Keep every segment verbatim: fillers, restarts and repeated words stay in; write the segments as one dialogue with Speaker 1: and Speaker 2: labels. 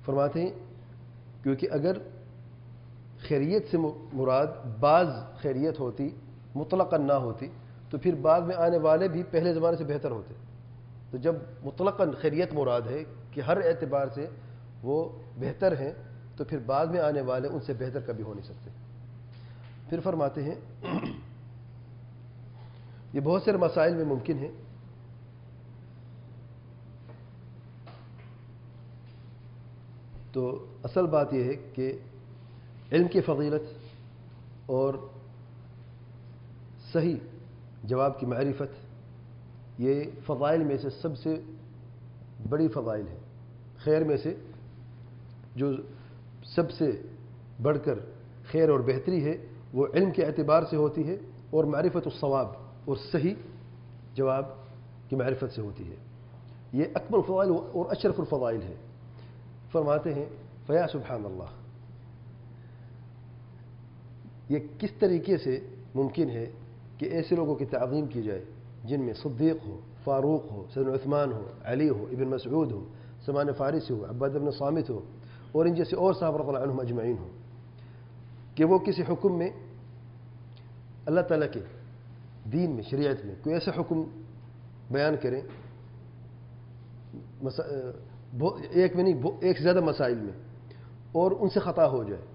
Speaker 1: فرماتے ہیں کیونکہ اگر خیریت سے مراد بعض خیریت ہوتی مطلقاً نہ ہوتی تو پھر بعد میں آنے والے بھی پہلے زمانے سے بہتر ہوتے. تو جب مطلقاً خیریت مراد ہے کہ ہر اعتبار سے وہ بہتر ہیں تو پھر بعد میں آنے والے ان سے بہتر کبھی ہو نہیں سکتے. پھر فرماتے ہیں یہ بہت سے مسائل میں ممکن ہے تو اصل بات یہ ہے کہ علم کی فضیلت اور صحیح جواب کی معرفت یہ فضائل میں سے سب سے بڑی فضائل ہے. خیر میں سے جو سب سے بڑھ کر خیر اور بہتری ہے وہ علم کے اعتبار سے ہوتی ہے اور معرفت الصواب اور صحیح جواب کی معرفت سے ہوتی ہے. یہ اکبر الفضائل اور اشرف الفضائل ہے. فرماتے ہیں فیا سبحان اللہ، یہ کس طریقے سے ممکن ہے کہ ایسے لوگوں کی تعظیم کی جائے جن میں صدیق ہو، فاروق ہو، سیدنا عثمان ہو، علی ہو، ابن مسعود ہو، سلمان فارسی ہو، عباد بن صامت ہو اور ان جیسے اور صحابہ رضی اللہ عنہم اجمعین ہو، کہ وہ کسی حکم میں اللہ تعالیٰ کے دین میں شریعت میں کوئی ایسا حکم بیان کریں ایک میں نہیں ایک سے زیادہ مسائل میں اور ان سے خطا ہو جائے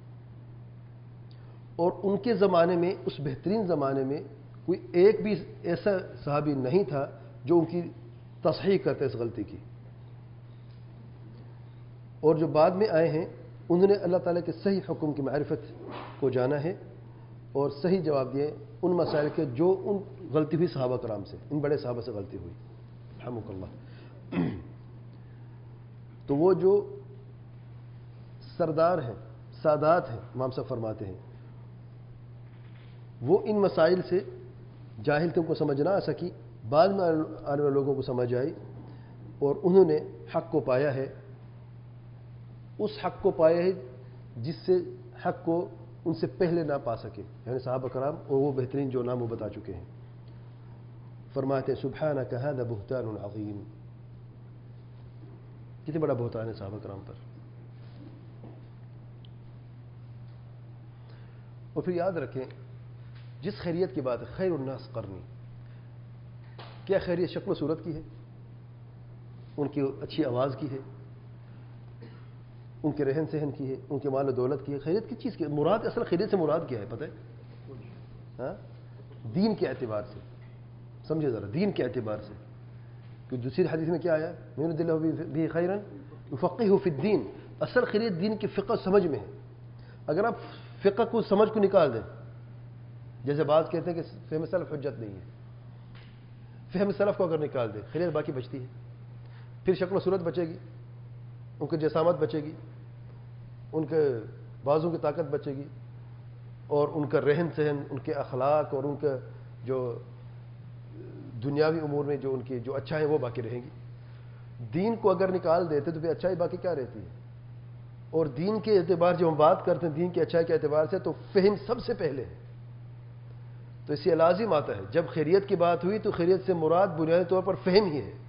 Speaker 1: اور ان کے زمانے میں اس بہترین زمانے میں کوئی ایک بھی ایسا صحابی نہیں تھا جو ان کی تصحیح کرتے اس غلطی کی، اور جو بعد میں آئے ہیں انہوں نے اللہ تعالیٰ کے صحیح حکم کی معرفت کو جانا ہے اور صحیح جواب دیے ان مسائل کے جو ان غلطی ہوئی صحابہ کرام سے، ان بڑے صحابہ سے غلطی ہوئی رحمک اللہ. تو وہ جو سردار ہیں، سادات ہیں، امام صاحب فرماتے ہیں وہ ان مسائل سے جاہل تم کو سمجھ نہ آ سکی، بعد میں آنے والے لوگوں کو سمجھ آئی اور انہوں نے حق کو پایا ہے، اس حق کو پایا ہے جس سے حق کو ان سے پہلے نہ پا سکے، یعنی صحابہ کرام اور وہ بہترین جو نام وہ بتا چکے ہیں. فرماتے ہیں سبحانک ھذا بہتان عظیم، کتنا بڑا بہتان ہے صحابہ کرام پر. اور پھر یاد رکھیں جس خیریت کی بات ہے خیر الناس قرنی، کیا خیریت شکل و صورت کی ہے، ان کی اچھی آواز کی ہے، ان کے رہن سہن کی ہے، ان کے مال و دولت کی ہے. خیریت کس چیز کی مراد، اصل خیریت سے مراد کیا ہے پتہ ہے؟ ہاں دین کے اعتبار سے سمجھے ذرا، دین کے اعتبار سے. کہ دوسری حدیث میں کیا آیا من یرد اللہ بہ خیرا یفقہہ فی الدین، اصل خیریت دین کی فقہ سمجھ میں ہے. اگر آپ فقہ کو سمجھ کو نکال دیں، جیسے بعض کہتے ہیں کہ فہم سلف حجت نہیں ہے، فہم سلف کو اگر نکال دیں خیریت باقی بچتی ہے. پھر شکل و صورت بچے گی، ان کی جسامت بچے گی، ان کے بازو کی طاقت بچے گی، اور ان کا رہن سہن، ان کے اخلاق اور ان کا جو دنیاوی امور میں جو ان کی جو اچھا ہے وہ باقی رہیں گی. دین کو اگر نکال دیتے تو پھر اچھائی باقی کیا رہتی ہے؟ اور دین کے اعتبار جب ہم بات کرتے ہیں دین کی اچھائی کے اعتبار سے تو فہم سب سے پہلے ہے. تو اس سے لازم آتا ہے جب خیریت کی بات ہوئی تو خیریت سے مراد بنیادی طور پر فہم ہی ہے.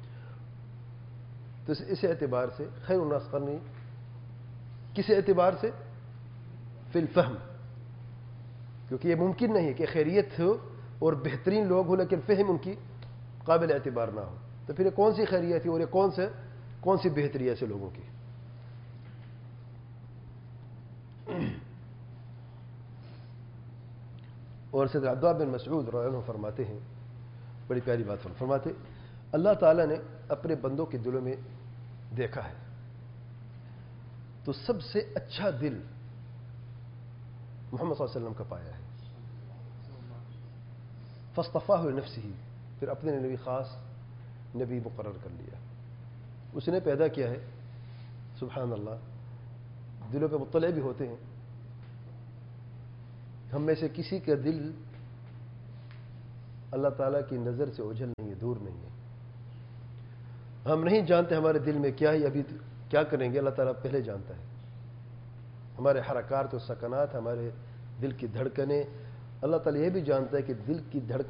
Speaker 1: تو اس اعتبار سے خیر الناس قرنی، کس اعتبار سے؟ فی الفہم، کیونکہ یہ ممکن نہیں ہے کہ خیریت ہو اور بہترین لوگ ہو لیکن فہم ان کی قابل اعتبار نہ ہو. تو پھر یہ کون سی خیریت ہے اور یہ کون سے کون سی بہتری ہے ایسے لوگوں کی؟ اور سید عبداللہ بن مسعود رضی اللہ عنہ فرماتے ہیں، بڑی پیاری بات فرماتے، اللہ تعالیٰ نے اپنے بندوں کے دلوں میں دیکھا ہے تو سب سے اچھا دل محمد صلی اللہ علیہ وسلم کا پایا ہے. فاصطفاہ لنفسہ، پھر اپنے نبی خاص نبی مقرر کر لیا، اس نے پیدا کیا ہے. سبحان اللہ، دلوں پہ مطلع بھی ہوتے ہیں. ہم میں سے کسی کا دل اللہ تعالیٰ کی نظر سے اوجھل نہیں ہے، دور نہیں ہے. ہم نہیں جانتے ہمارے دل میں کیا ہے، ابھی کیا کریں گے، اللہ تعالیٰ پہلے جانتا ہے. ہمارے حرکات و سکنات، ہمارے دل کی دھڑکنیں، اللہ تعالیٰ یہ بھی جانتا ہے کہ دل کی دھڑکن